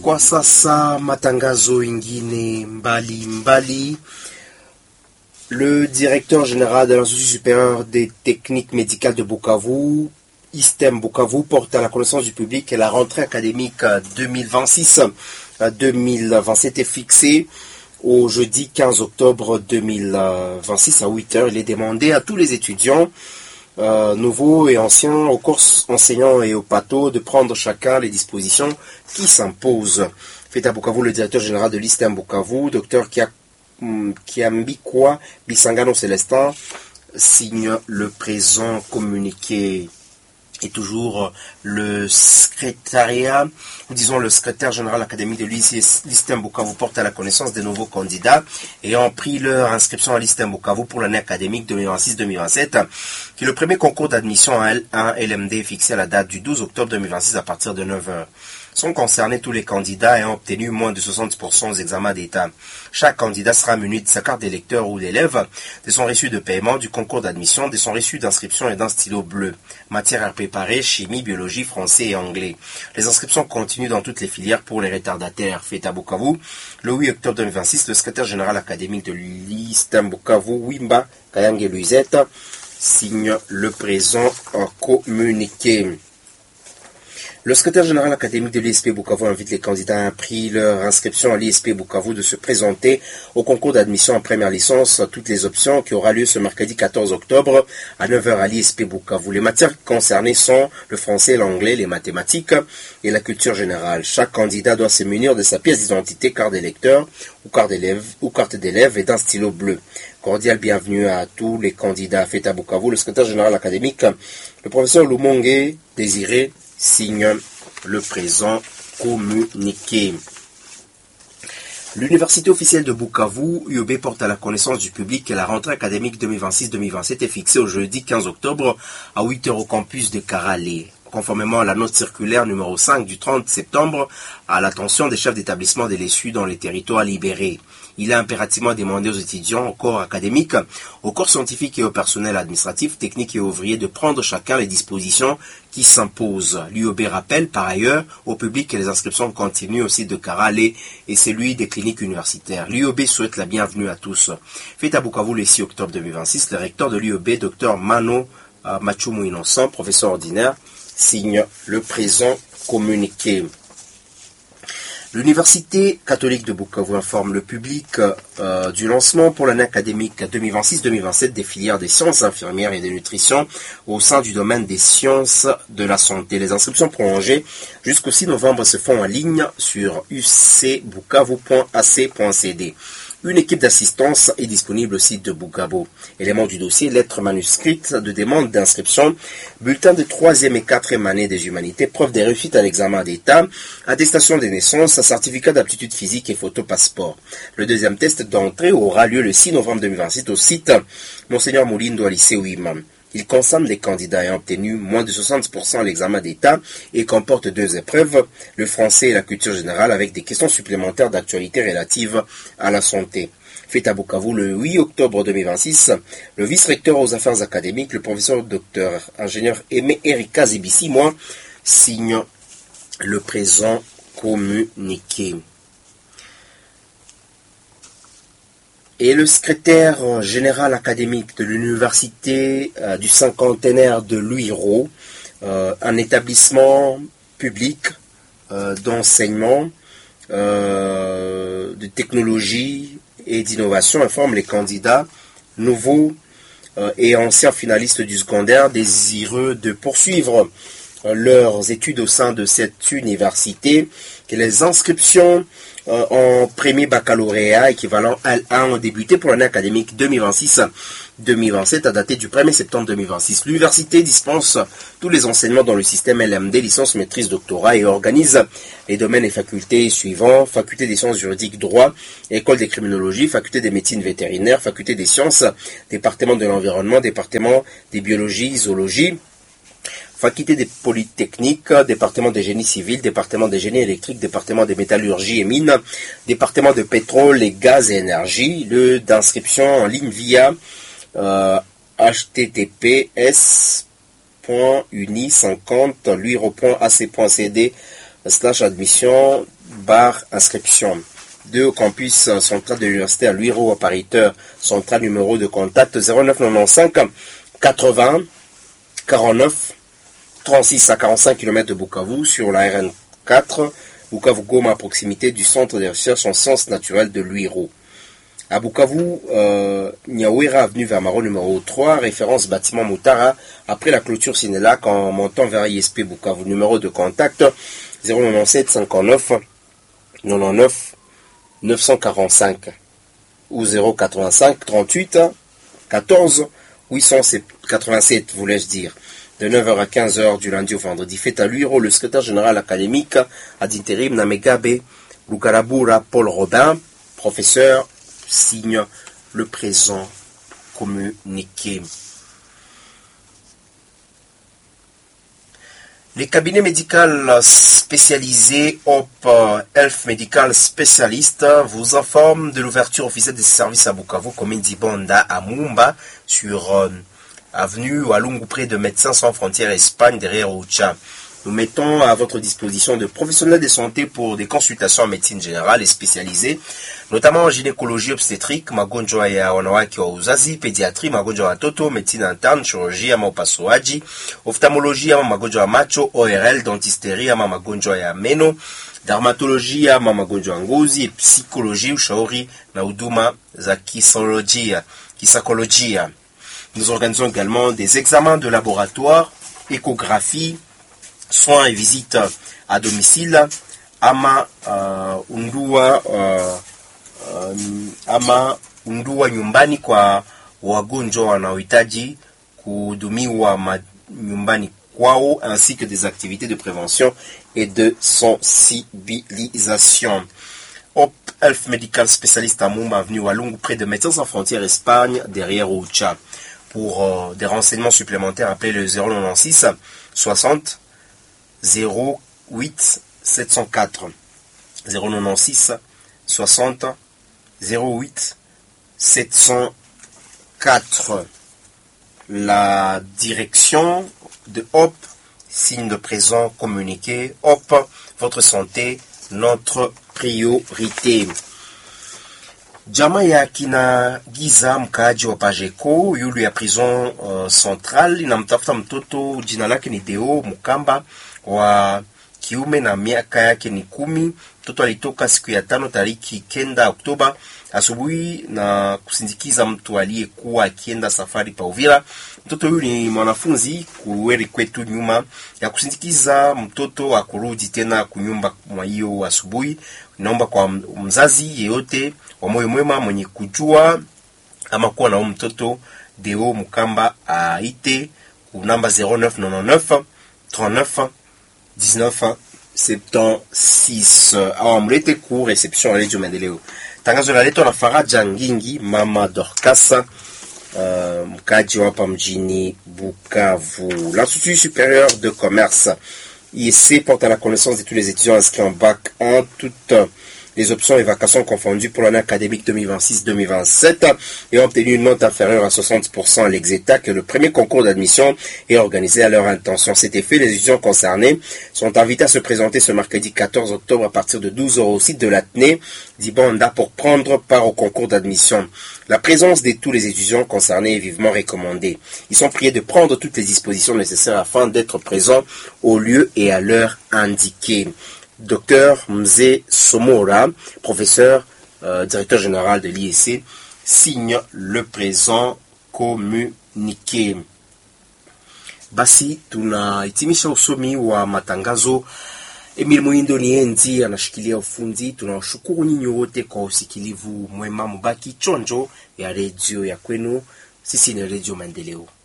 Kwa sasa matangazo ingine mbali. Le directeur général de l'Institut supérieur des techniques médicales de Bukavu, ISTEM Bukavu, porte à la connaissance du public que la rentrée académique 2026-2027 est fixée au jeudi 15 octobre 2026 à 8h. Il est demandé à tous les étudiants, nouveaux et anciens, aux courses enseignants et aux pathos, de prendre chacun les dispositions qui s'imposent. Fait à Bukavu, le directeur général de l'ISTEM Bukavu, Dr Kiambikwa Bisangano Célestin, signe le présent communiqué. Et toujours le secrétariat, ou disons le secrétaire général académique de l'ISTEM Bukavu porte à la connaissance des nouveaux candidats ayant pris leur inscription à l'ISTEM Bukavu pour l'année académique 2026-2027, qui est le premier concours d'admission à un LMD fixé à la date du 12 octobre 2026 à partir de 9h. Sont concernés tous les candidats ayant obtenu moins de 60% aux examens d'État. Chaque candidat sera muni de sa carte d'électeur ou d'élève, de son reçu de paiement, du concours d'admission, de son reçu d'inscription et d'un stylo bleu. Matière à préparer, chimie, biologie, français et anglais. Les inscriptions continuent dans toutes les filières pour les retardataires. Fait à Bukavu, le 8 octobre 2026, le secrétaire général académique de l'ISTEM Bukavu, Wimba Kayange Luisette, signe le présent communiqué. Le secrétaire général académique de l'ISP Bukavu invite les candidats à pris leur inscription à l'ISP Bukavu de se présenter au concours d'admission en première licence, toutes les options qui aura lieu ce mercredi 14 octobre à 9h à l'ISP Bukavu. Les matières concernées sont le français, l'anglais, les mathématiques et la culture générale. Chaque candidat doit se munir de sa pièce d'identité, carte d'électeur ou carte d'élève et d'un stylo bleu. Cordial bienvenue à tous les candidats. Fait à Bukavu, le secrétaire général académique, le professeur Lumonge Désiré, signe le présent communiqué. L'Université officielle de Bukavu, UOB, porte à la connaissance du public que la rentrée académique 2026-2027 est fixée au jeudi 15 octobre à 8h au campus de Karale. Conformément à la note circulaire numéro 5 du 30 septembre, à l'attention des chefs d'établissement de l'ESU dans les territoires libérés. Il est impérativement demandé aux étudiants, au corps académique, au corps scientifique et au personnel administratif, technique et ouvrier de prendre chacun les dispositions qui s'imposent. L'UOB rappelle par ailleurs au public que les inscriptions continuent au site de Karale et celui des cliniques universitaires. L'UOB souhaite la bienvenue à tous. Fait à Bukavu le 6 octobre 2026, le recteur de l'UOB, Dr Mano Machumu Innocent, professeur ordinaire, signe le présent communiqué. L'Université catholique de Bukavu informe le public du lancement pour l'année académique 2026-2027 des filières des sciences infirmières et de nutrition au sein du domaine des sciences de la santé. Les inscriptions prolongées jusqu'au 6 novembre se font en ligne sur ucbukavu.ac.cd. Une équipe d'assistance est disponible au site de Bukavu. Éléments du dossier, lettres manuscrites de demande d'inscription, bulletin de 3e et 4e année des humanités, preuve des réussites à l'examen d'État, attestation des naissances, certificat d'aptitude physique et photo passeport. Le deuxième test d'entrée aura lieu le 6 novembre 2026 au site Monseigneur Moulindo à lycée Ouimam. Il concerne les candidats ayant obtenu moins de 60% à l'examen d'État et comporte 2 épreuves, le français et la culture générale, avec des questions supplémentaires d'actualité relatives à la santé. Fait à Bukavu le 8 octobre 2026, le vice-recteur aux affaires académiques, le professeur Dr ingénieur Aimé Erika Zibissi-Moi, signe le présent communiqué. Et le secrétaire général académique de l'université du cinquantenaire de l'Uiro, un établissement public d'enseignement, de technologie et d'innovation, informe les candidats nouveaux et anciens finalistes du secondaire désireux de poursuivre leurs études au sein de cette université que les inscriptions en premier baccalauréat équivalent L1 ont débuté pour l'année académique 2026-2027 à dater du 1er septembre 2026. L'université dispense tous les enseignements dans le système LMD, licence, maîtrise, doctorat et organise les domaines et facultés suivants: faculté des sciences juridiques, droit, école des criminologies, faculté des médecines vétérinaires, faculté des sciences, département de l'environnement, département des biologies, zoologie, faculté des polytechniques, département des génies civils, département des génies électriques, département des métallurgies et mines, département de pétrole et gaz et énergie. Lieu d'inscription en ligne via https://uni50luiro.ac.cd/admission barre inscription. 2 au campus central de l'université à Luiro, appariteur central numéro de contact 0995 80 49 36 à 45 km de Bukavu sur la RN4, Bukavu-Goma à proximité du centre de recherche en sciences naturelles de Luiro. À Bukavu, Nyawera avenue Vermaro numéro 3, référence bâtiment Moutara, après la clôture Sinelac en montant vers ISP Bukavu. Numéro de contact 097 59 99 945 ou 085 38 14 887, voulais-je dire. De 9h à 15h du lundi au vendredi. Fait à Luiro, le secrétaire général académique ad intérim Namegabe Lukarabura Paul Robin, professeur, signe le présent communiqué. Les cabinets médicaux spécialisés OP Health Medical Specialist vous informent de l'ouverture officielle des services à Bukavu, commune d'Ibonda à Mumba, sur avenue Walungu, près de Médecins sans frontières Espagne, derrière Oucha. Nous mettons à votre disposition de professionnels de santé pour des consultations en médecine générale et spécialisées, notamment en gynécologie obstétrique, magonjwa ya wanawake wa uzazi, pédiatrie, magonjwa ya watoto, médecine interne, chirurgie ama upasuaji, ophtalmologie ama magonjwa ya macho, ORL, dentisterie ama magonjwa ya meno, dermatologie ama magonjwa ya ngozi, psychologie, ushauri na huduma za kisaikolojia. Nous organisons également des examens de laboratoire, échographie, soins et visites à domicile, ama undua nyumbani kwa wagonjwa wanaohitaji kuhudumiwa nyumbani kwao, ainsi que des activités de prévention et de sensibilisation. Hop Health Medical Specialist à Mumba, avenue Walungu, près de Médecins sans frontières Espagne, derrière Oucha. Pour des renseignements supplémentaires, appelez le 096 60 08 704. 096 60 08 704. La direction de Hop, signe de présent communiqué. Hop, votre santé, notre priorité. Jamaa ya kina Giza, mkaaji wa Pajeko, yulu ya prison central, inamtafuta mtoto, jina lake ni Deo Mukamba, wa kiume na miaka yake ni 10. Mtoto alitoka siku ya 5 tariki 9 Oktoba asubuhi na kusindikiza mtu aliyekuwa akienda safari pa Uvira. Mtoto huyu ni mwanafunzi kuweri kwetu, nyuma ya kusindikiza mtoto akurudi tena kunyumba mwa hiyo asubuhi. Naomba kwa mzazi yeyote wa moyo mwema mwenye kujua ama kuwa na mtoto Deo Mukamba aite ku namba 0999 39 19 76 au amlete ku reception Radio Maendeleo. Tangazo la leto na Faraja Ngingi, mama Dorcas, mkaji hapa mjini Bukavu. L'Institut supérieur de commerce IEC porte à la connaissance de tous les étudiants inscrits en bac 1 toutes les options et vacations confondues pour l'année académique 2026-2027 et ont obtenu une note inférieure à 60% à l'Exeta, que le premier concours d'admission est organisé à leur intention. Cet effet, les étudiants concernés sont invités à se présenter ce mercredi 14 octobre à partir de 12h au site de l'Athénée d'Ibonda pour prendre part au concours d'admission. La présence de tous les étudiants concernés est vivement recommandée. Ils sont priés de prendre toutes les dispositions nécessaires afin d'être présents au lieu et à l'heure indiquée. Dr Mzee Somora, professeur, directeur général de l'IEC, signe le présent communiqué. Basi tunahitimisha usomi wa matangazo. Emil Muindo Nienzi anashikilia ufundi. Tunawashukuru nyinyi wote kwa usikilivu mwema, mbaki chonjo ya redio ya kwenu. Sisi ni Radio Maendeleo.